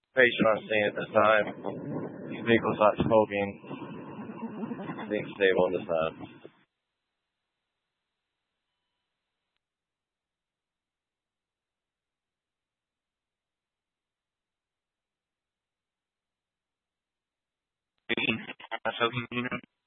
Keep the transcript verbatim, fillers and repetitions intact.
Face front staying at this time. Vehicle's not smoking. Being stable on this time. Station, uh, Soaking Unit.